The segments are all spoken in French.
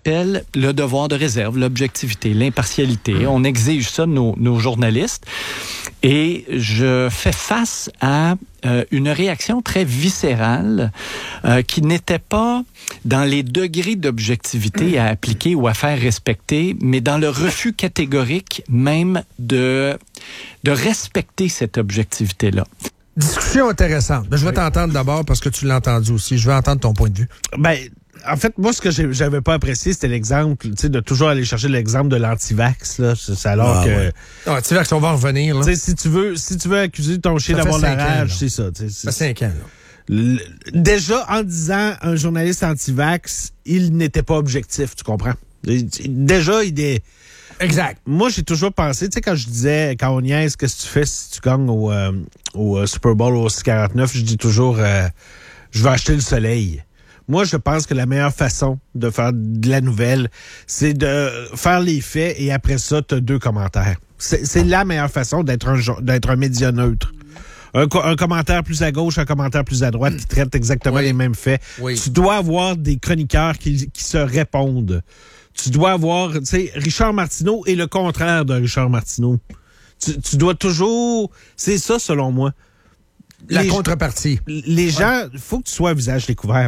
appelle le devoir de réserve, l'objectivité, l'impartialité. On exige ça de nos journalistes. Et je fais face à une réaction très viscérale qui n'était pas dans les degrés d'objectivité à appliquer ou à faire respecter, mais dans le refus catégorique même de respecter cette objectivité-là. Discussion intéressante. Je vais t'entendre d'abord parce que tu l'as entendu aussi. Je veux entendre ton point de vue. Ben, en fait, moi, ce que j'avais pas apprécié, c'était l'exemple, tu sais, de toujours aller chercher l'exemple de l'anti-vax, là. C'est alors que... Ouais. Non, anti-vax, on va en revenir, là. Tu sais, si tu veux accuser ton chien d'avoir la rage, c'est ça. Ça fait 5 ans, là. Déjà, en disant un journaliste anti-vax, il n'était pas objectif, tu comprends? Déjà, il est... Exact. Moi, j'ai toujours pensé, tu sais, quand on niaise, qu'est-ce que tu fais si tu gagnes au Super Bowl au 49, je dis toujours, je vais acheter le soleil. Moi, je pense que la meilleure façon de faire de la nouvelle, c'est de faire les faits et après ça, tu as 2 commentaires. C'est la meilleure façon d'être un média neutre. Un commentaire plus à gauche, un commentaire plus à droite qui traite exactement les mêmes faits. Oui. Tu dois avoir des chroniqueurs qui se répondent. Tu dois avoir, tu sais, Richard Martineau et le contraire de Richard Martineau. Tu dois toujours... C'est ça, selon moi. La contrepartie. Les gens, faut que tu sois à visage découvert.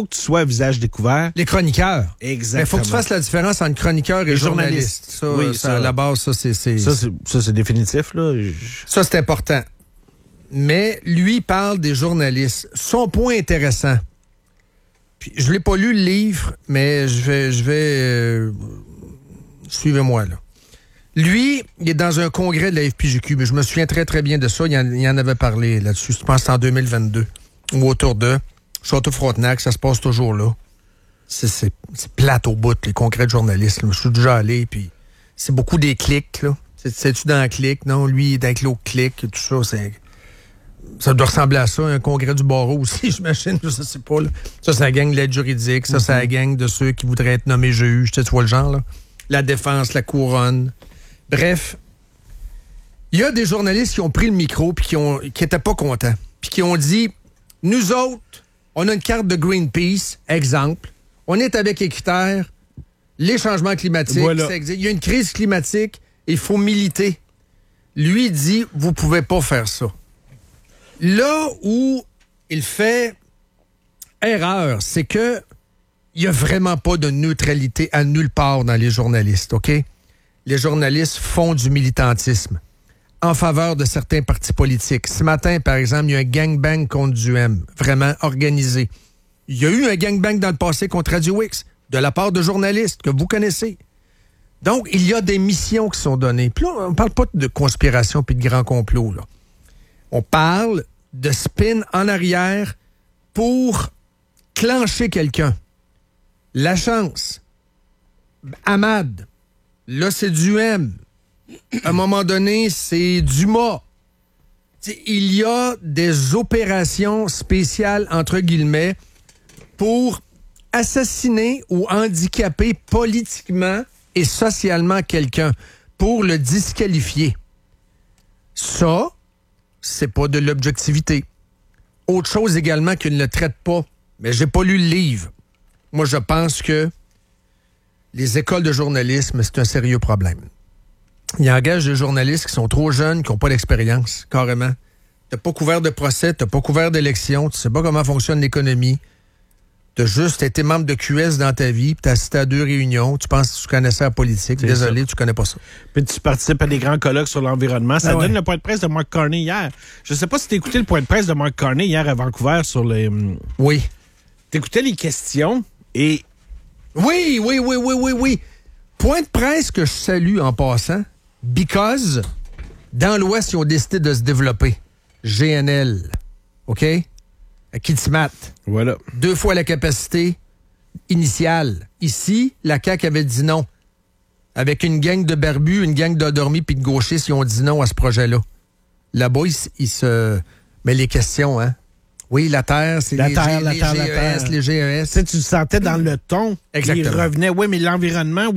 Les chroniqueurs. Exactement. Mais faut que tu fasses la différence entre chroniqueur et journaliste. Ça, oui, ça, à la base, ça, c'est... Ça, c'est définitif, là. Ça, c'est important. Mais lui parle des journalistes. Son point intéressant... Puis, je l'ai pas lu le livre, mais je vais suivez-moi là. Lui, il est dans un congrès de la FPJQ, mais je me souviens très très bien de ça. Il en avait parlé là-dessus. Je pense que c'est en 2022 ou autour de Château-Frontenac. Ça se passe toujours là. C'est plate au bout les congrès de journalistes. Là. Je suis déjà allé, puis c'est beaucoup des clics là. C'est-tu dans le clic? Non, lui il est avec l'autre clic, tout ça. Ça doit ressembler à ça, un congrès du barreau aussi, j'imagine, je sais pas. Là. Ça, c'est la gang de l'aide juridique. Ça, c'est la gang de ceux qui voudraient être nommés juges. Tu vois le genre, là? La défense, la couronne. Bref, il y a des journalistes qui ont pris le micro puis qui étaient pas contents. Puis qui ont dit, nous autres, on a une carte de Greenpeace, exemple. On est avec Équiterre, les changements climatiques, voilà. Ça existe. Il y a une crise climatique, il faut militer. Lui dit, vous pouvez pas faire ça. Là où il fait erreur, c'est que il y a vraiment pas de neutralité à nulle part dans les journalistes, OK? Les journalistes font du militantisme en faveur de certains partis politiques. Ce matin, par exemple, il y a un gangbang contre du M, vraiment organisé. Il y a eu un gangbang dans le passé contre Radio X, de la part de journalistes que vous connaissez. Donc, il y a des missions qui sont données. Puis là, on parle pas de conspiration puis de grand complot, là. On parle de spin en arrière pour clencher quelqu'un. La chance. Ahmad. Là, c'est du M. À un moment donné, c'est Dumas. T'sais, il y a des opérations spéciales, entre guillemets, pour assassiner ou handicaper politiquement et socialement quelqu'un, pour le disqualifier. Ça, c'est pas de l'objectivité. Autre chose également qu'il ne traite pas, mais j'ai pas lu le livre. Moi, je pense que les écoles de journalisme, c'est un sérieux problème. Ils engagent des journalistes qui sont trop jeunes, qui n'ont pas d'expérience, carrément. T'as pas couvert de procès, t'as pas couvert d'élections, tu sais pas comment fonctionne l'économie. T'as juste été membre de QS dans ta vie, puis t'as assisté à 2 réunions, tu penses que tu connaissais la politique. C'est désolé, ça. Tu connais pas ça. Puis tu participes à des grands colloques sur l'environnement. Ça donne le point de presse de Mark Carney hier. Je sais pas si t'as écouté le point de presse de Mark Carney hier à Vancouver sur les... Oui. T'écoutais les questions et... Oui. Point de presse que je salue en passant, because dans l'Ouest, ils ont décidé de se développer. GNL. OK? À Kitimat. Voilà. 2 fois la capacité initiale. Ici, la CAQ avait dit non. Avec une gang de barbus, une gang d'endormis puis de gauchistes, ils ont dit non à ce projet-là. Là-bas, ils se... Mais les questions, hein? Oui, la Terre, c'est les GES. Les GES. Tu sais, tu le sentais dans le ton. Exactement. Il revenait, oui, mais l'environnement.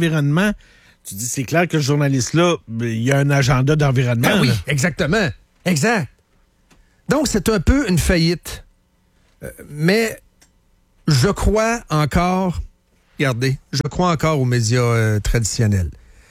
Tu dis, c'est clair que ce journaliste-là, il y a un agenda d'environnement. Ah oui, là. exactement. Exact. Donc, c'est un peu une faillite. Mais je crois encore, regardez, je crois encore aux médias traditionnels.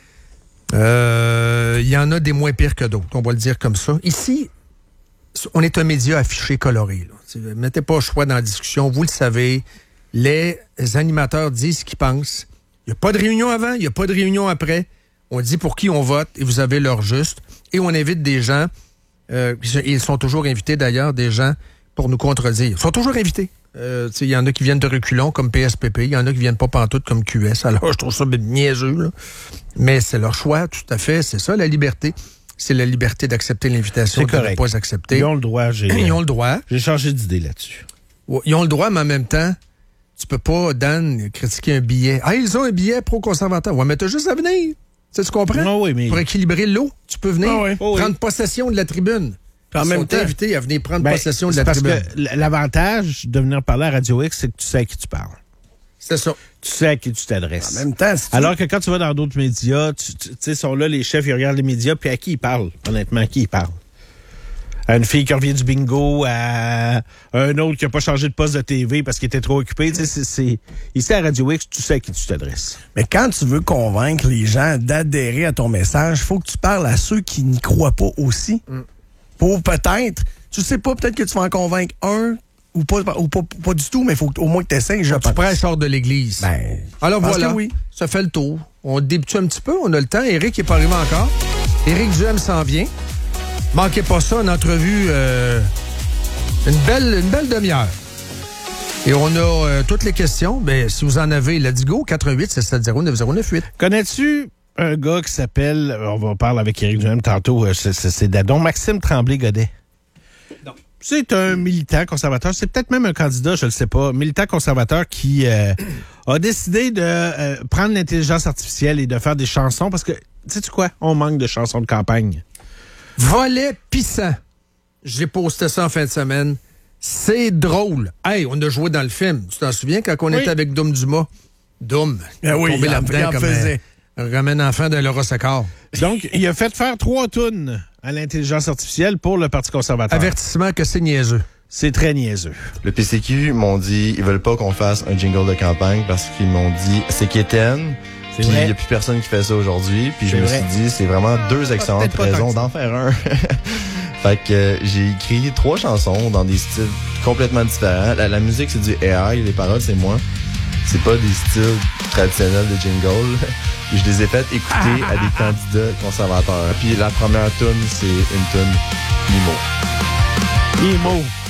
Il y en a des moins pires que d'autres, on va le dire comme ça. Ici, on est un média affiché coloré. Là. Mettez pas le choix dans la discussion, vous le savez. Les animateurs disent ce qu'ils pensent. Il n'y a pas de réunion avant, il n'y a pas de réunion après. On dit pour qui on vote et vous avez l'heure juste. Et on invite des gens, ils sont toujours invités d'ailleurs, des gens pour nous contredire. Ils sont toujours invités. Il y en a qui viennent de reculons comme PSPP, il y en a qui viennent pas pantoute comme QS. Alors, je trouve ça niaiseux, là. Mais c'est leur choix, tout à fait. C'est ça, la liberté. C'est la liberté d'accepter l'invitation, de ne pas accepter. Ils ont le droit. Ils ont le droit. J'ai changé d'idée là-dessus. Ils ont le droit, mais en même temps, tu peux pas, Dan, critiquer un billet. Ah, ils ont un billet pro-conservateur. Ouais, mais t'as juste à venir. Tu comprends? Non, oui, mais... Pour équilibrer l'eau, tu peux venir prendre possession de la tribune. En même temps, invité à venir prendre possession de la tribune. Parce que l'avantage de venir parler à Radio X, c'est que tu sais à qui tu parles. C'est ça. Tu sais à qui tu t'adresses. En même temps, alors que quand tu vas dans d'autres médias, tu sais, sont là les chefs, ils regardent les médias, puis à qui ils parlent, honnêtement, à qui ils parlent? À une fille qui revient du bingo, à un autre qui n'a pas changé de poste de TV parce qu'il était trop occupé. Tu sais, ici à Radio X, tu sais à qui tu t'adresses. Mais quand tu veux convaincre les gens d'adhérer à ton message, il faut que tu parles à ceux qui n'y croient pas aussi. Pour peut-être, tu sais pas, peut-être que tu vas en convaincre un ou pas du tout, mais il faut au moins que tu essaies. Tu prêches hors de l'église. Alors voilà, ça fait le tour. On débute un petit peu, on a le temps. Éric n'est pas arrivé encore. Éric Duhem s'en vient. Manquez pas ça, une entrevue, une belle demi-heure. Et on a toutes les questions. Ben, si vous en avez, let's go, 88-670-9098. Connais-tu un gars qui s'appelle, on va parler avec Éric Duhem tantôt, c'est Dadon, Maxime Tremblay-Godet? Non. C'est un militant conservateur, c'est peut-être même un candidat, je ne le sais pas, militant conservateur qui a décidé de prendre l'intelligence artificielle et de faire des chansons parce que, sais-tu quoi? On manque de chansons de campagne. Volet pissant. J'ai posté ça en fin de semaine. C'est drôle. Hey, on a joué dans le film. Tu t'en souviens quand on était avec Dom Dumas? Dom. Tombé là-dedans comme un enfant de Laura Secord. Donc, il a fait faire 3 tunes à l'intelligence artificielle pour le Parti conservateur. Avertissement que c'est niaiseux. C'est très niaiseux. Le PCQ m'ont dit, ils veulent pas qu'on fasse un jingle de campagne parce qu'ils m'ont dit, c'est quétaine. Puis il n'y a plus personne qui fait ça aujourd'hui. Puis je me suis dit, c'est vraiment 2 excellentes raisons d'en faire un. Fait que j'ai écrit 3 chansons dans des styles complètement différents. La musique, c'est du AI. Les paroles, c'est moi. C'est pas des styles traditionnels de jingle. Je les ai fait écouter à des candidats conservateurs. Puis la première tune, c'est une tune Imo. Imo.